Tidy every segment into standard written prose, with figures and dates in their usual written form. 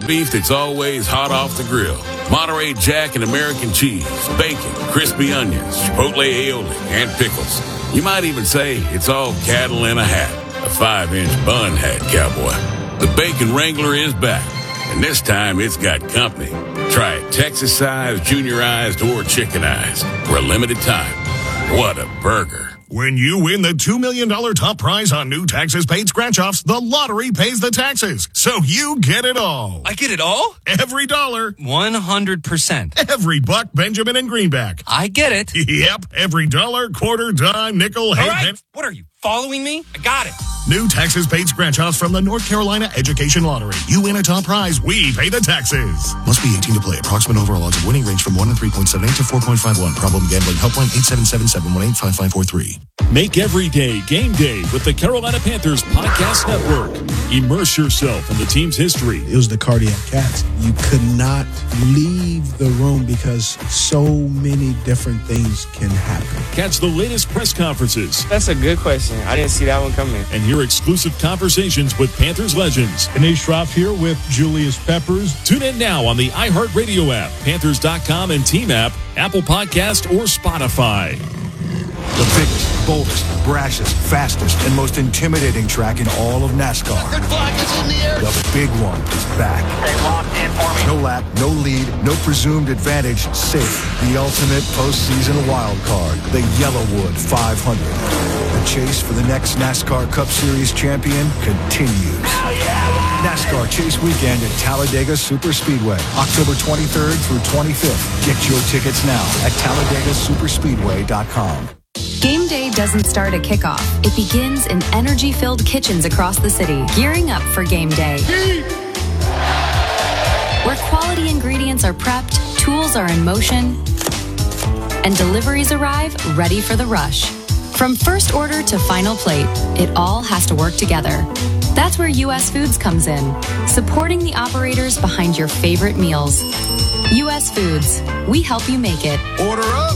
beef that's always hot off the grill. Monterey Jack and American cheese, bacon, crispy onions, chipotle aioli, and pickles. You might even say it's all cattle in a hat. A 5-inch bun hat, cowboy. The Bacon Wrangler is back, and this time it's got company. Try it Texas-sized, junior-ized, or chicken-ized for a limited time. What a burger. When you win the $2 million top prize on new taxes-paid scratch-offs, the lottery pays the taxes, so you get it all. I get it all? Every dollar. 100%. Every buck, Benjamin, and Greenback. I get it. Yep, every dollar, quarter, dime, nickel, all right. half. What are you, following me? I got it. New taxes-paid scratch-offs from the North Carolina Education Lottery. You win a top prize, we pay the taxes. Must be 18 to play. Approximate overall odds of winning range from 1 in 3.78 to 4.51. Problem gambling. Helpline 877-718-5543. Make every day game day with the Carolina Panthers Podcast Network. Immerse yourself in the team's history. It was the cardiac cats. You could not leave the room because so many different things can happen. Catch the latest press conferences. That's a good question. I didn't see that one coming. And hear exclusive conversations with Panthers legends. Anish Shroff here with Julius Peppers. Tune in now on the iHeartRadio app, Panthers.com and Team app, Apple Podcast, or Spotify. The biggest, boldest, brashest, fastest, and most intimidating track in all of NASCAR. Checkered flag is in the air. The big one is back. Stay locked in for me. No lap, no lead, no presumed advantage, safe. The ultimate postseason wild card, the Yellowwood 500. The chase for the next NASCAR Cup Series champion continues. NASCAR Chase Weekend at Talladega Superspeedway, October 23rd through 25th. Get your tickets now at TalladegaSuperspeedway.com. Game day doesn't start at kickoff. It begins in energy-filled kitchens across the city, gearing up for game day. Where quality ingredients are prepped, tools are in motion, and deliveries arrive ready for the rush. From first order to final plate, it all has to work together. That's where U.S. Foods comes in, supporting the operators behind your favorite meals. U.S. Foods, we help you make it. Order up.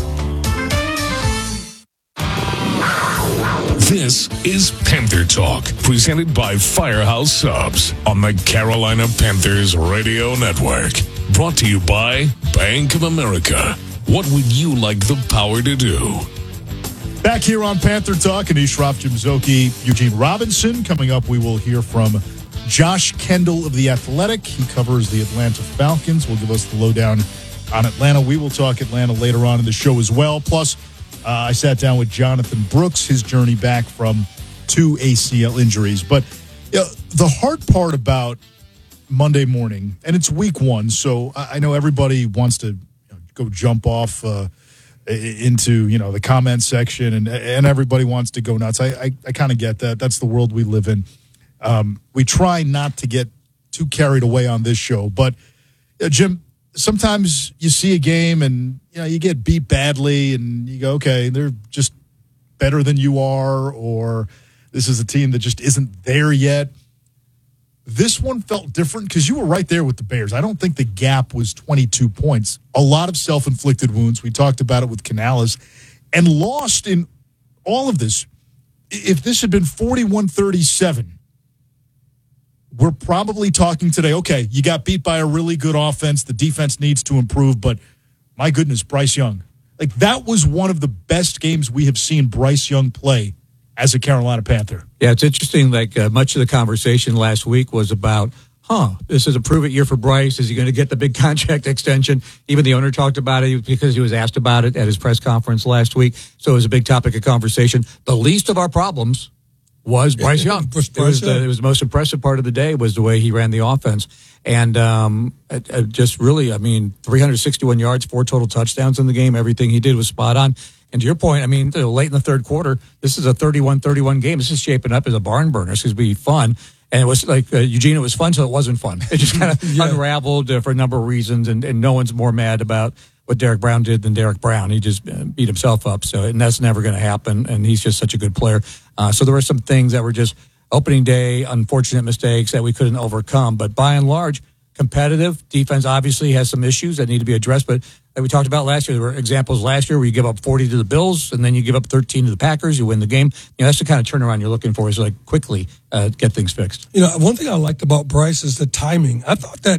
This is Panther Talk, presented by Firehouse Subs on the Carolina Panthers Radio Network. Brought to you by Bank of America. What would you like the power to do? Back here on Panther Talk, Anish Shroff, Jim Szoke, Eugene Robinson. Coming up, we will hear from Josh Kendall of The Athletic. He covers the Atlanta Falcons. Will give us the lowdown on Atlanta. We will talk Atlanta later on in the show as well. Plus, I sat down with Jonathan Brooks, his journey back from 2 ACL injuries. But the hard part about Monday morning, and it's week 1, so I know everybody wants to go jump off into the comment section, and everybody wants to go nuts. I kind of get that. That's the world we live in. We try not to get too carried away on this show, but Jim, sometimes you see a game and you get beat badly and you go, okay, they're just better than you are, or this is a team that just isn't there yet. This one felt different because you were right there with the Bears. I don't think the gap was 22 points. A lot of self-inflicted wounds. We talked about it with Canales. And lost in all of this. If this had been 41-37, we're probably talking today, okay, you got beat by a really good offense. The defense needs to improve, but my goodness, Bryce Young. Like, that was one of the best games we have seen Bryce Young play as a Carolina Panther. Yeah, it's interesting. Like, much of the conversation last week was about, this is a prove-it year for Bryce. Is he going to get the big contract extension? Even the owner talked about it because he was asked about it at his press conference last week. So it was a big topic of conversation. The least of our problems was Bryce Young. It was the most impressive part of the day was the way he ran the offense. And just really, 361 yards, 4 total touchdowns in the game. Everything he did was spot on. And to your point, late in the third quarter, this is a 31-31 game. This is shaping up as a barn burner. This is going to be fun. And it was like, Eugene, it was fun till it wasn't fun. It just kind of unraveled for a number of reasons. And no one's more mad about what Derek Brown did than Derek Brown. He just beat himself up. And that's never going to happen. And he's just such a good player. So there were some things that were just opening day, unfortunate mistakes that we couldn't overcome. But by and large, competitive. Defense obviously has some issues that need to be addressed. But like we talked about last year, there were examples last year where you give up 40 to the Bills and then you give up 13 to the Packers. You win the game. That's the kind of turnaround you're looking for, is like quickly get things fixed. One thing I liked about Bryce is the timing. I thought that